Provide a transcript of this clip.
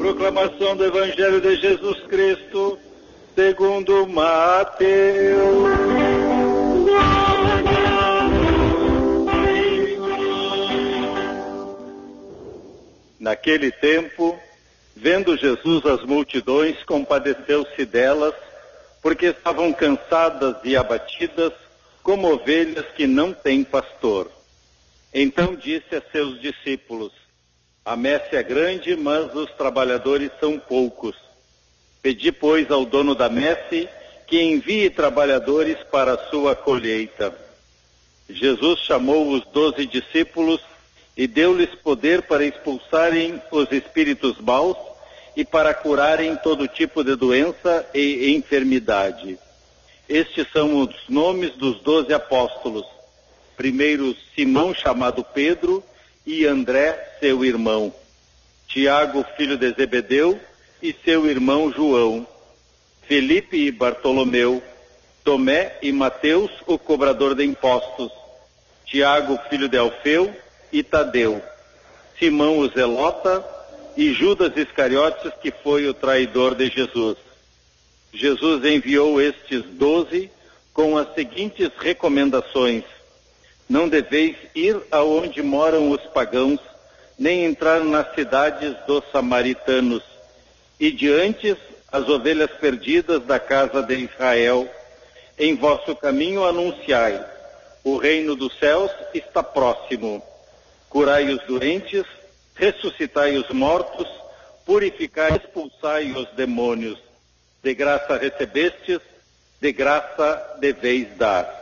Proclamação do Evangelho de Jesus Cristo, segundo Mateus. Naquele tempo, vendo Jesus as multidões, compadeceu-se delas, porque estavam cansadas e abatidas, como ovelhas que não têm pastor. Então disse a seus discípulos: a messe é grande, mas os trabalhadores são poucos. Pedi, pois, ao dono da messe que envie trabalhadores para a sua colheita. Jesus chamou os 12 discípulos e deu-lhes poder para expulsarem os espíritos maus e para curarem todo tipo de doença e enfermidade. Estes são os nomes dos 12 apóstolos. Primeiro, Simão, chamado Pedro, e André, seu irmão. Tiago, filho de Zebedeu, e seu irmão João. Felipe e Bartolomeu. Tomé e Mateus, o cobrador de impostos. Tiago, filho de Alfeu, e Tadeu. Simão, o Zelota, e Judas Iscariotes, que foi o traidor de Jesus. Jesus enviou estes 12 com as seguintes recomendações: não deveis ir aonde moram os pagãos, nem entrar nas cidades dos samaritanos. E diante as ovelhas perdidas da casa de Israel. Em vosso caminho anunciai: o reino dos céus está próximo. Curai os doentes, ressuscitai os mortos, purificai e expulsai os demônios. De graça recebestes, de graça deveis dar.